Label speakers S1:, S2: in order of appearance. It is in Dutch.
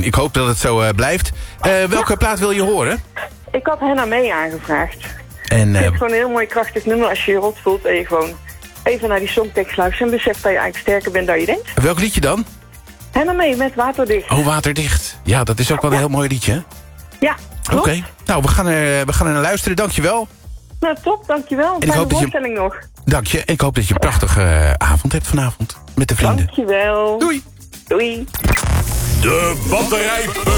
S1: Ik hoop dat het zo blijft. Welke plaat wil je horen?
S2: Ik had Henna mee aangevraagd.
S1: En,
S2: het is gewoon een heel mooi krachtig nummer als je je rot voelt en je gewoon even naar die songtekst luistert en beseft dat je eigenlijk sterker bent dan je denkt.
S1: Welk liedje dan?
S2: Henna mee met Waterdicht.
S1: Oh, Waterdicht. Ja, dat is ook wel een heel mooi liedje, hè?
S2: Ja, klopt.
S1: Oké. Nou, we gaan er naar luisteren. Dankjewel.
S2: Nou, top, dankjewel.
S1: En ik hoop dat
S2: voorstelling nog.
S1: Dank je. Ik hoop dat je een prachtige avond hebt vanavond met de vrienden.
S2: Dankjewel.
S1: Doei.
S2: Doei.
S3: De batterij